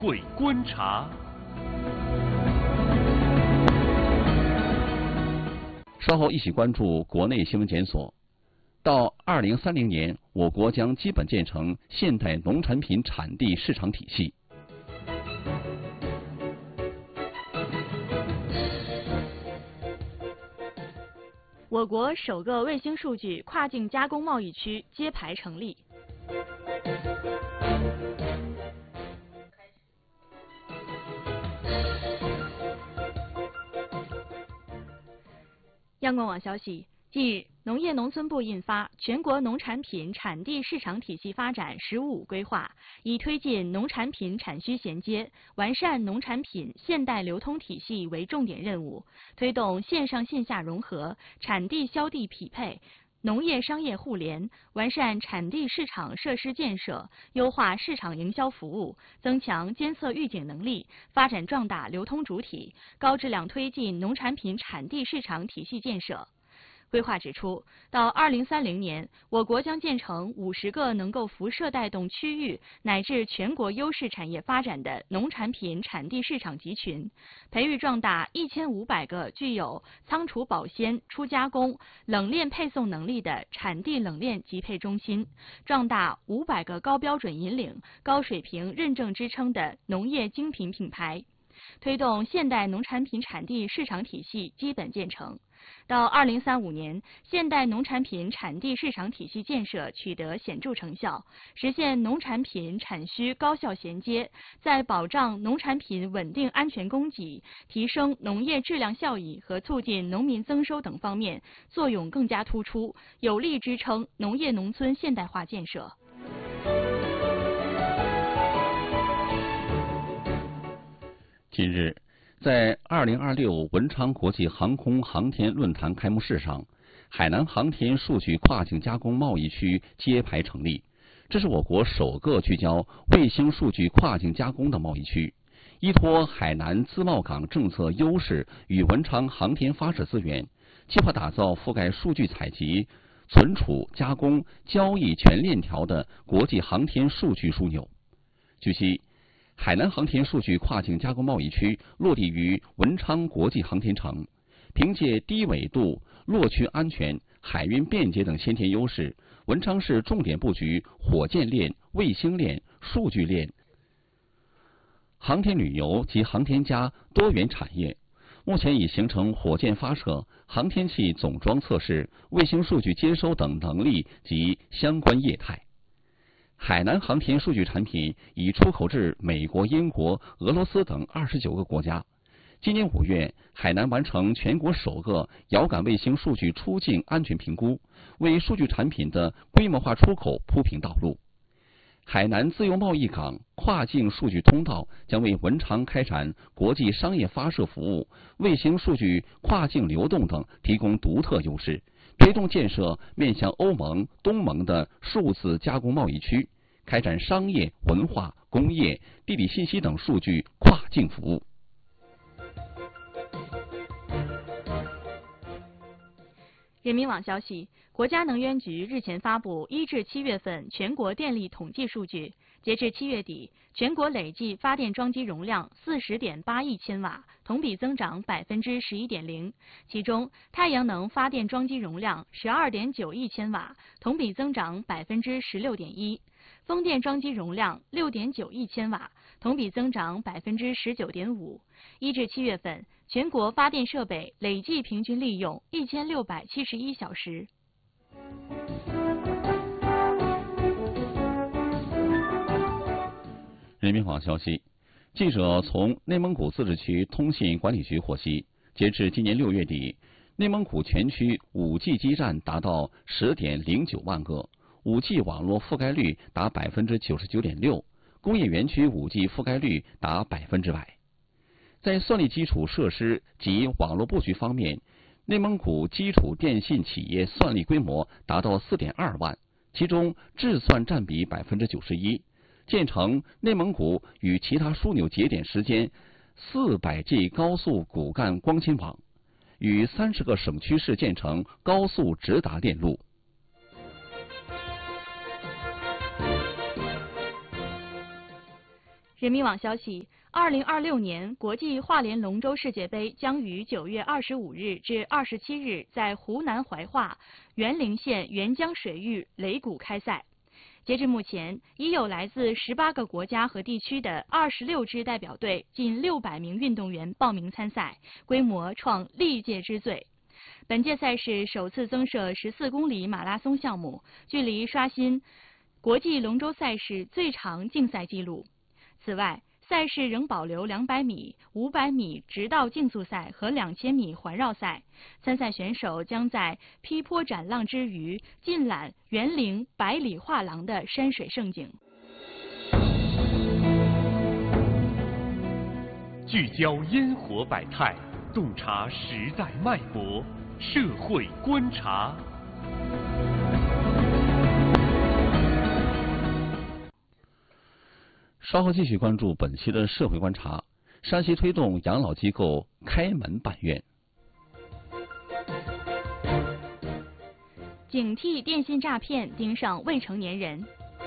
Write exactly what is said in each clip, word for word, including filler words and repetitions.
鬼观察。 稍后一起关注国内新闻检索。到二零三零年，我国将基本建成现代农产品产地市场体系。 我国首个卫星数据跨境加工贸易区揭牌成立。央广网消息，近日，农业农村部印发《全国农产品产地市场体系发展“十五五”规划》，以推进农产品产需衔接、完善农产品现代流通体系为重点任务，推动线上线下融合、产地销地匹配、农业商业互联，完善产地市场设施建设，优化市场营销服务，增强监测预警能力，发展壮大流通主体，高质量推进农产品产地市场体系建设。规划指出，到二零三零年，我国将建成五十个能够辐射带动区域乃至全国优势产业发展的农产品产地市场集群，培育壮大一千五百个具有仓储保鲜、初加工、冷链配送能力的产地冷链集配中心，壮大五百个高标准引领、高水平认证支撑的农业精品品牌，推动现代农产品产地市场体系基本建成。到二零三五年，现代农产品产地市场体系建设取得显著成效，实现农产品产需高效衔接，在保障农产品稳定安全供给、提升农业质量效益和促进农民增收等方面作用更加突出，有力支撑农业农村现代化建设。 近日，在二零二六文昌国际航空航天论坛开幕式上，海南航天数据跨境加工贸易区揭牌成立。这是我国首个聚焦卫星数据跨境加工的贸易区。依托海南自贸港政策优势与文昌航天发射资源，计划打造覆盖数据采集、存储、加工、交易全链条的国际航天数据枢纽。据悉，海南航天数据跨境加工贸易区落地于文昌国际航天城，凭借低纬度、落区安全、海运便捷等先天优势，文昌市重点布局火箭链、卫星链、数据链、航天旅游及航天加多元产业。目前已形成火箭发射、航天器总装测试、卫星数据接收等能力及相关业态。海南航天数据产品已出口至美国、英国、俄罗斯等二十九个国家。今年五月，海南完成全国首个遥感卫星数据出境安全评估，为数据产品的规模化出口铺平道路。海南自由贸易港跨境数据通道将为文昌开展国际商业发射服务、卫星数据跨境流动等提供独特优势，推动建设面向欧盟、东盟的数字加工贸易区，开展商业、文化、工业、地理信息等数据跨境服务。 人民网消息，国家能源局日前发布一至七月份全国电力统计数据，截至七月底，全国累计发电装机容量四十点八亿千瓦，同比增长百分之十一点零。其中，太阳能发电装机容量十二点九亿千瓦，同比增长百分之十六点一；风电装机容量六点九亿千瓦，同比增长百分之十九点五。一至七月份，全国发电设备累计平均利用一千六百七十一小时。 人民网消息，记者从内蒙古自治区通信管理局获悉，截至今年六月底，内蒙古全区 五 G 基站达到 十点零九万个， 五 G 网络覆盖率达 百分之九十九点六， 工业园区 五 G 覆盖率达百分之百。在算力基础设施及网络布局方面，内蒙古基础电信企业算力规模达到 四点二万，其中智算占比 百分之九十一，建成内蒙古与其他枢纽节点时间 四百 G 高速骨干光纤网，与三十个省区市建成高速直达链路。 人民网消息，二零二六年国际华联龙舟世界杯将于九月二十五日至二十七日在湖南怀化沅陵县沅江水域擂鼓开赛。截至目前，已有来自十八个国家和地区的二十六支代表队，近六百名运动员报名参赛，规模创历届之最。本届赛事首次增设十四公里马拉松项目，距离刷新国际龙舟赛事最长竞赛纪录。此外，赛事仍保留两百米、五百米直道竞速赛和两千米环绕赛。参赛选手将在劈波斩浪之余，尽览沅陵百里画廊的山水胜景。 聚焦烟火百态，洞察时代脉搏，社会观察。 稍后继续关注本期的社会观察。山西推动养老机构开门办院。 警惕电信诈骗盯上未成年人。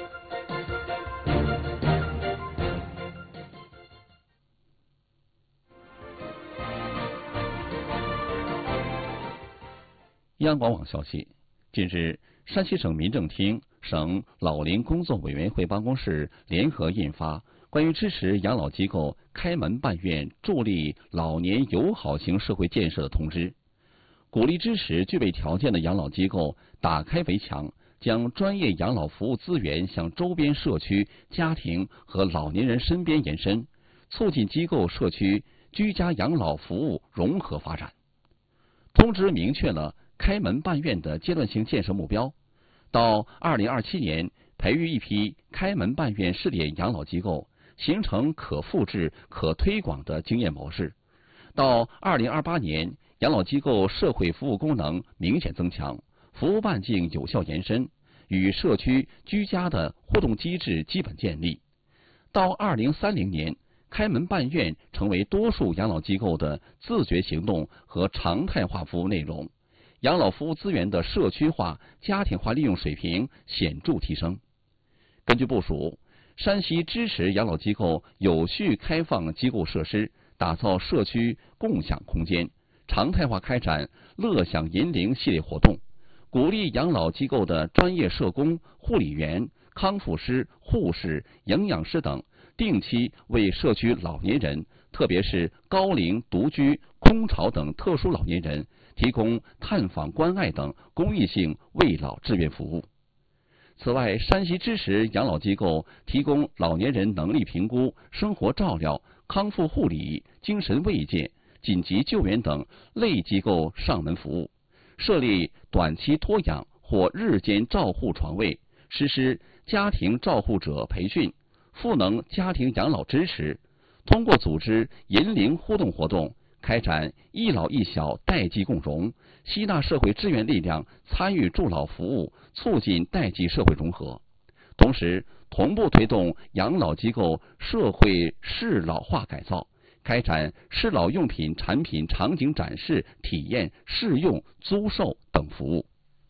央广网消息，近日，山西省民政厅、省老龄工作委员会办公室联合印发关于支持养老机构开门办院、助力老年友好型社会建设的通知，鼓励支持具备条件的养老机构打开围墙，将专业养老服务资源向周边社区、家庭和老年人身边延伸，促进机构社区居家养老服务融合发展。通知明确了开门办院的阶段性建设目标，到二零二七年培育一批开门办院试点养老机构，形成可复制、可推广的经验模式。到二零二八年，养老机构社会服务功能明显增强，服务半径有效延伸，与社区居家的互动机制基本建立。到二零三零年，开门办院成为多数养老机构的自觉行动和常态化服务内容，养老服务资源的社区化、家庭化利用水平显著提升。根据部署，山西支持养老机构有序开放机构设施，打造社区共享空间，常态化开展乐享银龄系列活动，鼓励养老机构的专业社工、护理员、康复师、护士、营养师等定期为社区老年人，特别是高龄、独居、空巢等特殊老年人提供探访关爱等公益性慰老志愿服务。此外，山西支持养老机构提供老年人能力评估、生活照料、康复护理、精神慰藉、紧急救援等类机构上门服务，设立短期托养或日间照护床位，实施家庭照护者培训，赋能家庭养老支持，通过组织银龄互动活动，开展一老一小代际共融，吸纳社会支援力量参与助老服务，促进代际社会融合。同时，同步推动养老机构社会适老化改造，开展适老用品产品场景展示、体验、试用、租售等服务。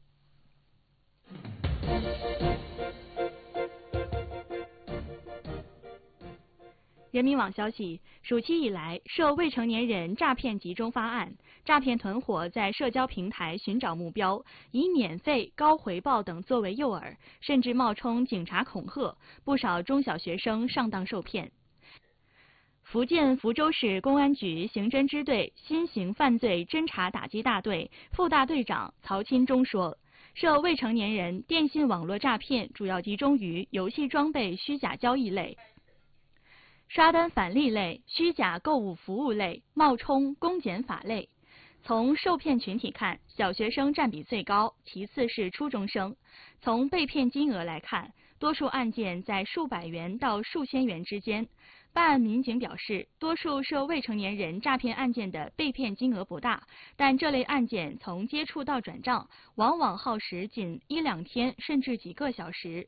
人民网消息，暑期以来，涉未成年人诈骗集中发案，诈骗团伙在社交平台寻找目标，以免费、高回报等作为诱饵，甚至冒充警察恐吓，不少中小学生上当受骗。福建福州市公安局刑侦支队新型犯罪侦查打击大队副大队长曹钦忠说，涉未成年人电信网络诈骗主要集中于游戏装备虚假交易类、刷单返利类、虚假购物服务类、冒充公检法类。从受骗群体看，小学生占比最高，其次是初中生。从被骗金额来看，多数案件在数百元到数千元之间。办案民警表示，多数涉未成年人诈骗案件的被骗金额不大，但这类案件从接触到转账，往往耗时仅一两天甚至几个小时。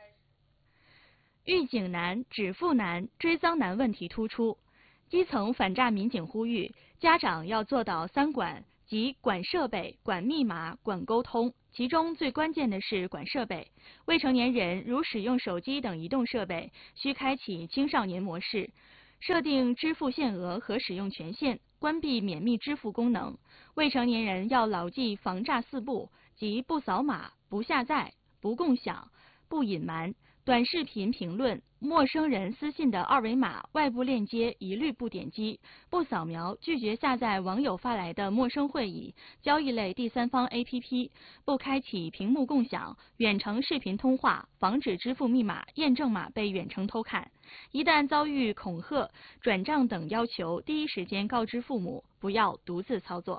预警难、止付难、追赃难问题突出。基层反诈民警呼吁，家长要做到三管，即管设备、管密码、管沟通， 其中最关键的是管设备。未成年人如使用手机等移动设备，需开启青少年模式，设定支付限额和使用权限，关闭免密支付功能。未成年人要牢记防诈四不，即不扫码、不下载、不共享、不隐瞒。短视频评论、陌生人私信的二维码、外部链接一律不点击，不扫描，拒绝下载网友发来的陌生会议、交易类第三方 A P P， 不开启屏幕共享、远程视频通话，防止支付密码、验证码被远程偷看。一旦遭遇恐吓、转账等要求，第一时间告知父母，不要独自操作。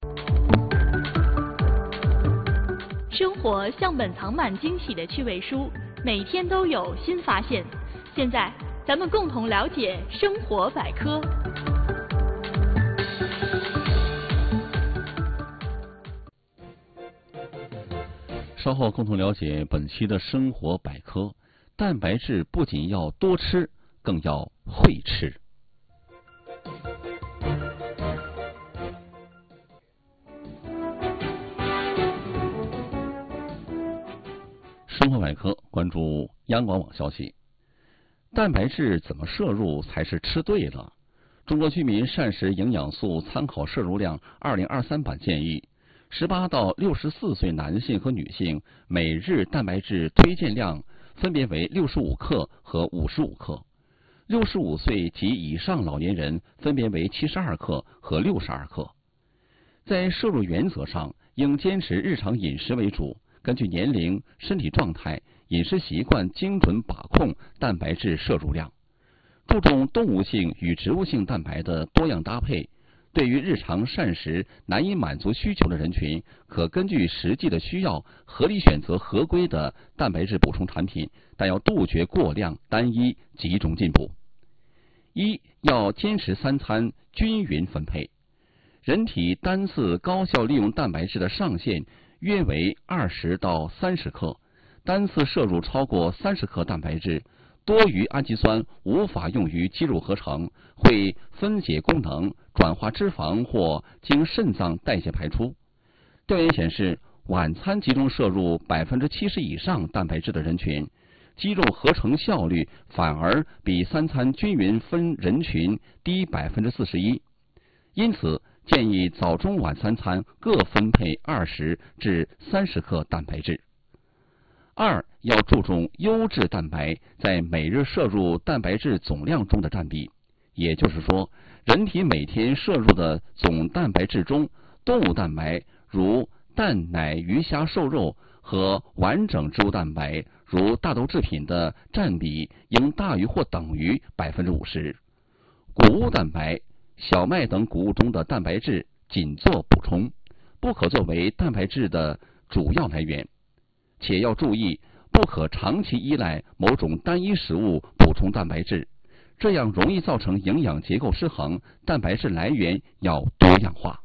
生活像本藏满惊喜的趣味书，每天都有新发现。现在，咱们共同了解生活百科。 稍后共同了解本期的生活百科。蛋白质不仅要多吃，更要会吃。生活百科关注央广网消息，蛋白质怎么摄入才是吃对了？中国居民膳食营养素参考摄入量二零二三版建议，十八到六十四岁男性和女性每日蛋白质推荐量分别为六十五克和五十五克，六十五岁及以上老年人分别为七十二克和六十二克。在摄入原则上，应坚持日常饮食为主，根据年龄、身体状态、饮食习惯精准把控蛋白质摄入量，注重动物性与植物性蛋白的多样搭配。对于日常膳食难以满足需求的人群，可根据实际的需要，合理选择合规的蛋白质补充产品，但要杜绝过量、单一、集中进补。一、要坚持三餐均匀分配。人体单次高效利用蛋白质的上限约为二十到三十克，单次摄入超过三十克蛋白质，多余氨基酸无法用于肌肉合成，会分解功能，转化脂肪或经肾脏代谢排出。调研显示，晚餐集中摄入百分之七十以上蛋白质的人群，肌肉合成效率反而比三餐均匀分人群低百分之四十一。因此，建议早中晚三餐各分配二十至三十克蛋白质。二、要注重优质蛋白在每日摄入蛋白质总量中的占比，也就是说，人体每天摄入的总蛋白质中，动物蛋白如蛋、奶、鱼、虾、瘦肉和完整植物蛋白如大豆制品的占比应大于或等于百分之五十。谷物蛋白、小麦等谷物中的蛋白质仅做补充，不可作为蛋白质的主要来源。且要注意，不可长期依赖某种单一食物补充蛋白质，这样容易造成营养结构失衡，蛋白质来源要多样化。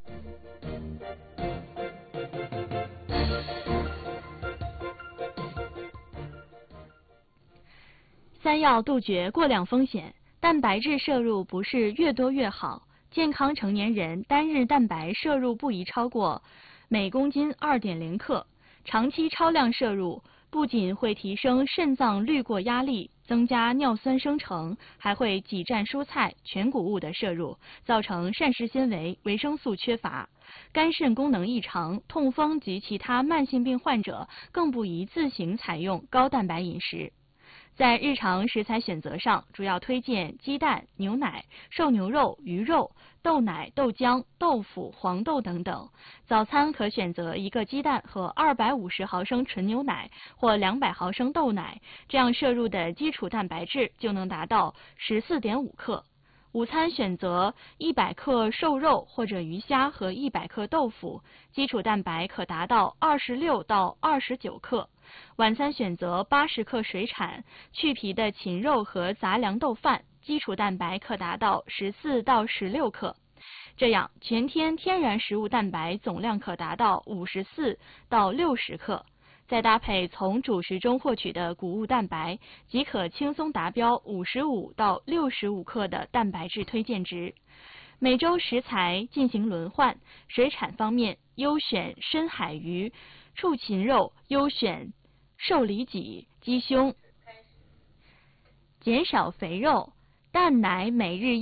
三要杜绝过量风险，蛋白质摄入不是越多越好，健康成年人单日蛋白摄入不宜超过每公斤 二点零 克。长期超量摄入不仅会提升肾脏滤过压力，增加尿酸生成，还会挤占蔬菜、全谷物的摄入，造成膳食纤维、维生素缺乏。肝肾功能异常、痛风及其他慢性病患者更不宜自行采用高蛋白饮食。在日常食材选择上，主要推荐鸡蛋、牛奶、瘦牛肉、鱼肉、豆奶、豆浆、豆腐、黄豆等等。早餐可选择一个鸡蛋和二百五十毫升纯牛奶或两百毫升豆奶，这样摄入的基础蛋白质就能达到 十四点五克。午餐选择一百克瘦肉或者鱼虾和一百克豆腐，基础蛋白可达到二十六到二十九克。晚餐选择八十克水产、去皮的禽肉和杂粮豆饭，基础蛋白可达到十四到十六克。这样，全天天然食物蛋白总量可达到五十四到六十克。再搭配从主食中获取的谷物蛋白，即可轻松达标五十五到六十五克的蛋白质推荐值。每周食材进行轮换，水产方面优选深海鱼、 畜禽肉优选瘦里脊、鸡胸，减少肥肉，蛋奶每日